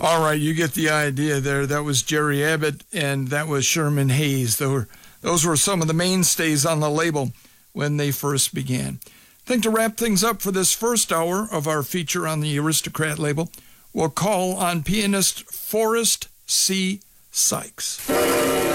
All right, you get the idea there. That was Jerry Abbott, and that was Sherman Hayes. Those were some of the mainstays on the label when they first began. I think to wrap things up for this first hour of our feature on the Aristocrat label, we'll call on pianist Forrest C. Sykes.